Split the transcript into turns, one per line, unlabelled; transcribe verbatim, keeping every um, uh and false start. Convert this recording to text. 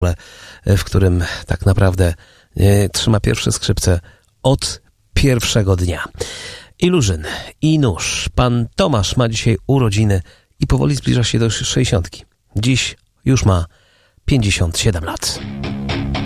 w którym tak naprawdę e, trzyma pierwsze skrzypce od pierwszego dnia. Ilużyn i nóż. Pan Tomasz ma dzisiaj urodziny i powoli zbliża się do sześćdziesiątki. Dziś już ma pięćdziesiąt siedem lat.